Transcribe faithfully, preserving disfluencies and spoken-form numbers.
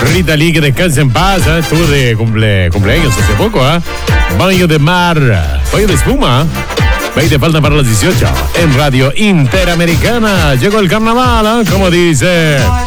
Rita Lee, que descanse en paz, ¿eh? Estuvo de cumple, cumpleaños hace poco, ¿ah? ¿eh? Baño de mar, baño de espuma. veinte faltan para las dieciocho. En Radio Interamericana llegó el carnaval, ¿eh? Como dice...